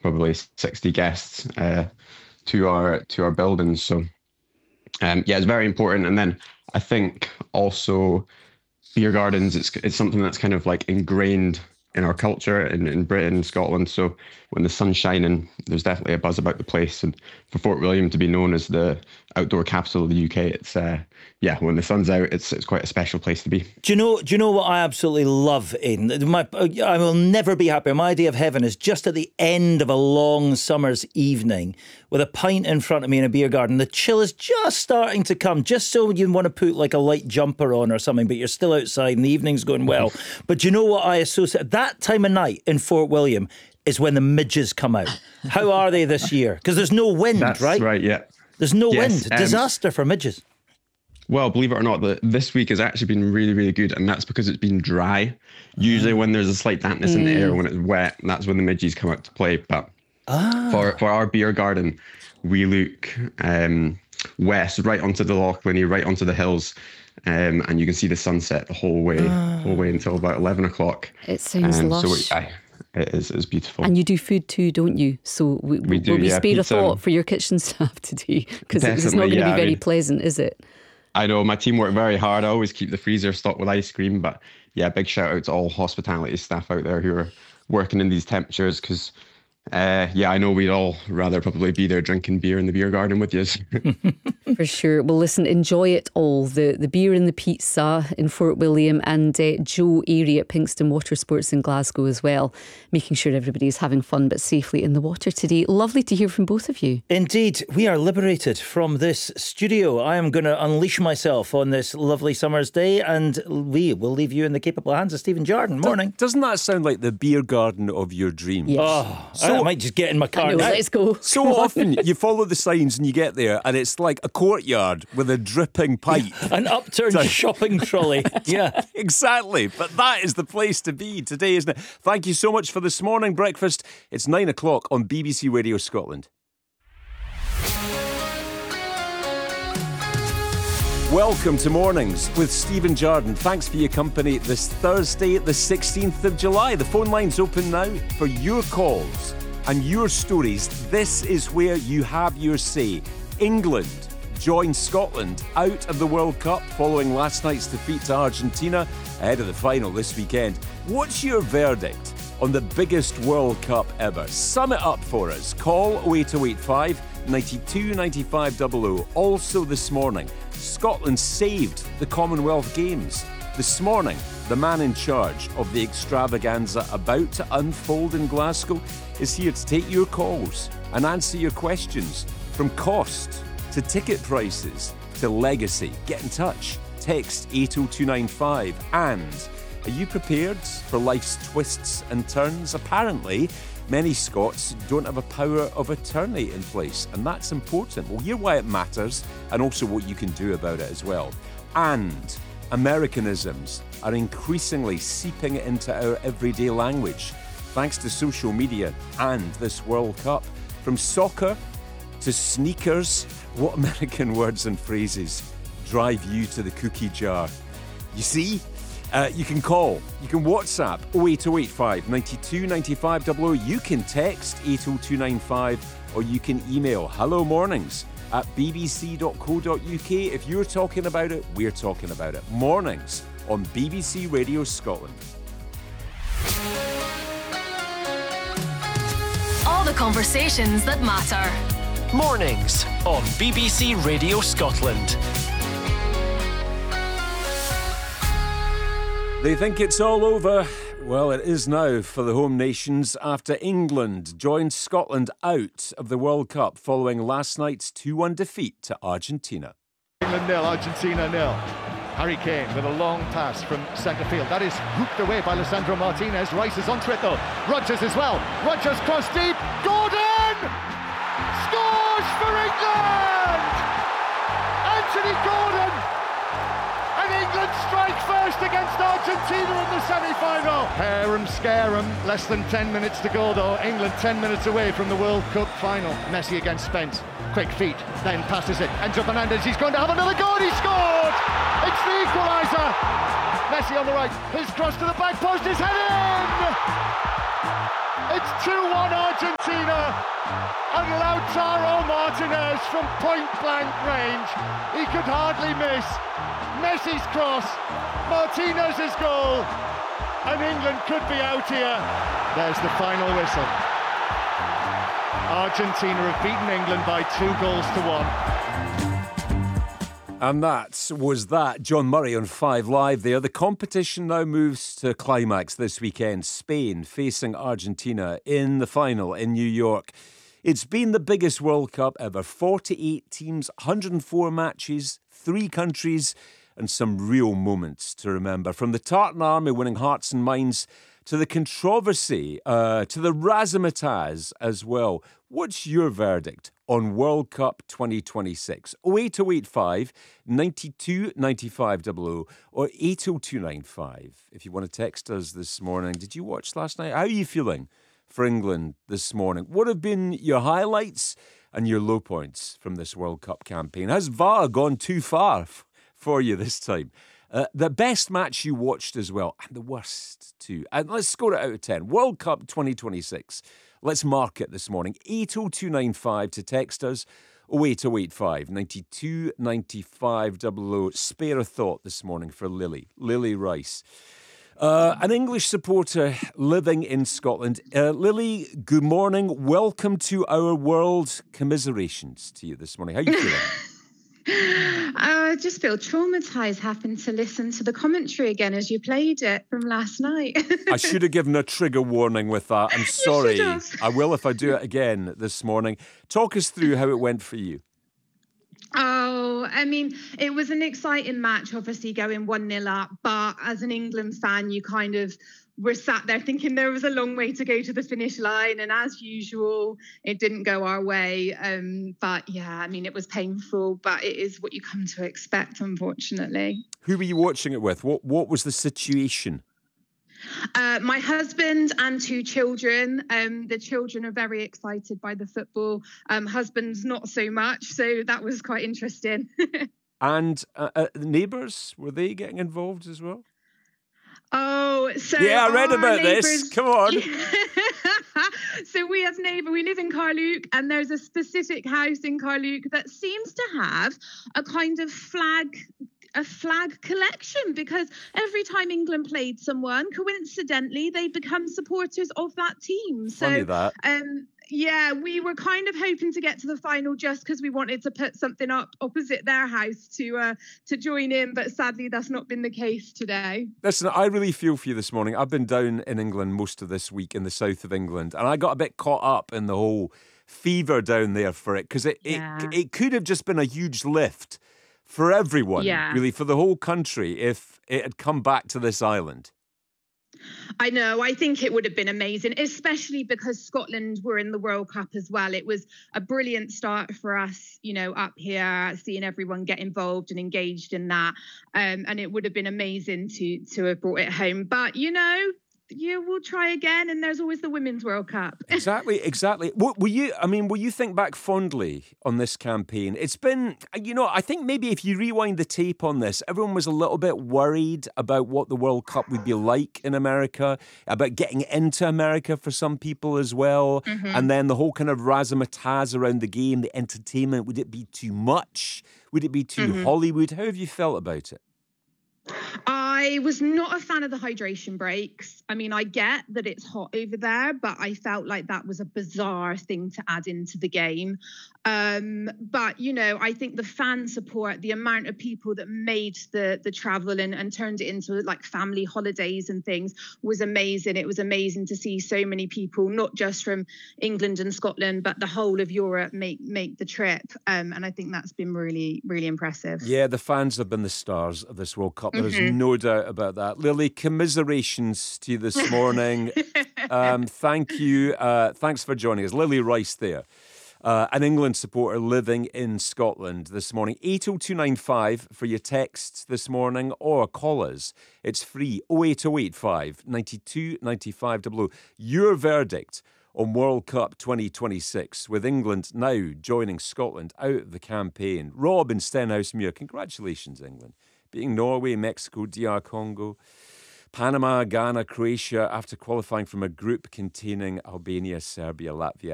probably 60 guests to our buildings. So it's very important. And then I think also beer gardens, it's something that's kind of like ingrained in our culture in Britain and Scotland. So when the sun's shining, there's definitely a buzz about the place. And for Fort William to be known as the outdoor capital of the UK, it's when the sun's out, it's quite a special place to be. Do you know what I absolutely love, Aidan? I will never be happier. My idea of heaven is just at the end of a long summer's evening with a pint in front of me in a beer garden. The chill is just starting to come, just so you want to put like a light jumper on or something, but you're still outside and the evening's going well. But do you know what I associate? That time of night in Fort William is when the midges come out. How are they this year? Because there's no wind, That's right? right, yeah. There's no wind. Disaster for midges. Well, believe it or not, this week has actually been really, really good, and that's because it's been dry. Usually when there's a slight dampness in the air, when it's wet, that's when the midges come out to play. But for our beer garden, we look west, right onto the Loch Linnhe, right onto the hills, and you can see the sunset the whole way until about 11 o'clock. It sounds lush. So it's beautiful. And you do food too, don't you? So will we spare a thought for your kitchen staff today? Because it's not going to be very pleasant, is it? I know, my team work very hard. I always keep the freezer stocked with ice cream. But yeah, big shout out to all hospitality staff out there who are working in these temperatures, because I know we'd all rather probably be there drinking beer in the beer garden with you. For sure. Well, listen, enjoy it all. The beer and the pizza in Fort William, and Joe Airy at Pinkston Water Sports in Glasgow as well, making sure everybody's having fun but safely in the water today. Lovely to hear from both of you. Indeed, we are liberated from this studio. I am going to unleash myself on this lovely summer's day, and we will leave you in the capable hands of Stephen Jardine. Morning. Doesn't that sound like the beer garden of your dreams? Yes. I might just get in my car now. Let's go. So often you follow the signs and you get there and it's like a courtyard with a dripping pipe. An upturned shopping trolley. Yeah. Exactly. But that is the place to be today, isn't it? Thank you so much for this morning breakfast. It's 9 o'clock on BBC Radio Scotland. Welcome to Mornings with Stephen Jardine. Thanks for your company this Thursday, the 16th of July. The phone line's open now for your calls and your stories. This is where you have your say. England join Scotland out of the World Cup following last night's defeat to Argentina ahead of the final this weekend. What's your verdict on the biggest World Cup ever? Sum it up for us. Call 08085 92 95 00. Also this morning, Scotland saved the Commonwealth Games. This morning, the man in charge of the extravaganza about to unfold in Glasgow is here to take your calls and answer your questions, from cost to ticket prices to legacy. Get in touch. Text 80295. And are you prepared for life's twists and turns? Apparently, many Scots don't have a power of attorney in place, and that's important. We'll hear why it matters and also what you can do about it as well. And Americanisms are increasingly seeping into our everyday language thanks to social media and this World Cup. From soccer to sneakers, what American words and phrases drive you to the cookie jar? You see? You can call, you can WhatsApp 08085 92 95 00, you can text 80295, or you can email hellomornings@bbc.co.uk. If you're talking about it, we're talking about it. Mornings on BBC Radio Scotland. All the conversations that matter. Mornings on BBC Radio Scotland. They think it's all over. Well, it is now for the home nations after England joined Scotland out of the World Cup following last night's 2-1 defeat to Argentina. England 0, Argentina 0. Harry Kane with a long pass from centre field. That is hooked away by Lisandro Martinez. Rice is onto it though. Rodgers as well. Rodgers cross deep. Gordon scores for England! Anthony Gordon! And England strike first against Argentina in the semi-final. Hair 'em, scare 'em. Less than 10 minutes to go though. England 10 minutes away from the World Cup final. Messi against Spence. Quick feet, then passes it. Enzo Fernandez, he's going to have another goal. He scored! It's the equaliser. Messi on the right. His cross to the back post is headed in! It's 2-1 Argentina. Martinez from point-blank range. He could hardly miss. Messi's cross, Martinez's goal, and England could be out here. There's the final whistle. Argentina have beaten England by 2-1. And that was that. John Murray on 5 Live there. The competition now moves to climax this weekend. Spain facing Argentina in the final in New York. It's been the biggest World Cup ever. 48 teams, 104 matches, 3 countries, and some real moments to remember. From the Tartan Army winning hearts and minds to the controversy, to the razzmatazz as well. What's your verdict on World Cup 2026? 08085 92 95 00 or 80295 if you want to text us this morning. Did you watch last night? How are you feeling for England this morning? What have been your highlights and your low points from this World Cup campaign? Has VAR gone too far for you this time? The best match you watched as well, and the worst too. And let's score it out of 10. World Cup 2026. Let's mark it this morning. 80295 to text us. 08085 92 95 00. Spare a thought this morning for Lily Rice. An English supporter living in Scotland. Lily, good morning. Welcome to our world. Commiserations to you this morning. How are you feeling? I just feel traumatised having to listen to the commentary again as you played it from last night. I should have given a trigger warning with that. I'm sorry. I will if I do it again this morning. Talk us through how it went for you. Oh, I mean, it was an exciting match, obviously going 1-0 up. But as an England fan, you kind of were sat there thinking there was a long way to go to the finish line. And as usual, it didn't go our way. But yeah, I mean, it was painful, but it is what you come to expect, unfortunately. Who were you watching it with? What was the situation? My husband and 2 children. The children are very excited by the football. Husband's not so much. So that was quite interesting. And neighbours, were they getting involved as well? Oh, so yeah, I read about this. Come on. So we have neighbour. We live in Carluke, and there's a specific house in Carluke that seems to have a kind of flag collection, because every time England played someone, coincidentally, they become supporters of that team. Funny that. Yeah, we were kind of hoping to get to the final just because we wanted to put something up opposite their house to join in, but sadly that's not been the case today. Listen, I really feel for you this morning. I've been down in England most of this week in the south of England, and I got a bit caught up in the whole fever down there for it, because it could have just been a huge lift for everyone, really, for the whole country, if it had come back to this island. I know. I think it would have been amazing, especially because Scotland were in the World Cup as well. It was a brilliant start for us, up here, seeing everyone get involved and engaged in that. And it would have been amazing to have brought it home. But, we'll try again, and there's always the Women's World Cup. Exactly. Were you think back fondly on this campaign? It's been, I think maybe if you rewind the tape on this, everyone was a little bit worried about what the World Cup would be like in America, about getting into America for some people as well. Mm-hmm. And then the whole kind of razzmatazz around the game, the entertainment. Would it be too much? Would it be too Hollywood? How have you felt about it? I was not a fan of the hydration breaks. I mean, I get that it's hot over there, but I felt like that was a bizarre thing to add into the game. But, I think the fan support, the amount of people that made the travel and turned it into like family holidays and things was amazing. It was amazing to see so many people, not just from England and Scotland, but the whole of Europe make the trip. And I think that's been really, really impressive. Yeah, the fans have been the stars of this World Cup. There's no doubt about that. Lily, commiserations to you this morning. Thank you. Thanks for joining us. Lily Rice there. An England supporter living in Scotland this morning. 80295 for your texts this morning, or call us. It's free. 08085 92 95 00. Your verdict on World Cup 2026, with England now joining Scotland out of the campaign. Rob in Stenhousemuir, congratulations, England. Beating Norway, Mexico, DR Congo, Panama, Ghana, Croatia, after qualifying from a group containing Albania, Serbia, Latvia